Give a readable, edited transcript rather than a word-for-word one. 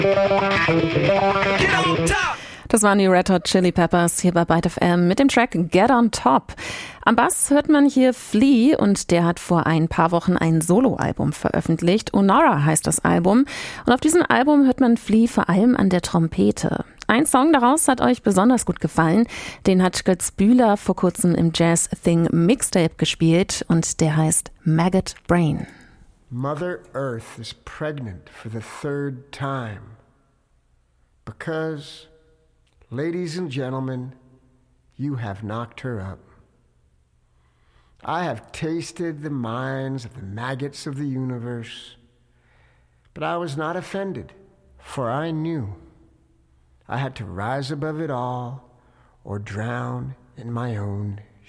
Das waren die Red Hot Chili Peppers hier bei Byte FM mit dem Track Get on Top. Am Bass hört man hier Flea und der hat vor ein paar Wochen ein Soloalbum veröffentlicht. Honora heißt das Album und auf diesem Album hört man Flea vor allem an der Trompete. Ein Song daraus hat euch besonders gut gefallen. Den hat Götz Bühler vor kurzem im Jazz Thing Mixtape gespielt und der heißt Maggot Brain. Mother Earth is pregnant for the third time because, ladies and gentlemen, you have knocked her up. I have tasted the minds of the maggots of the universe, but I was not offended, for I knew I had to rise above it all or drown in my own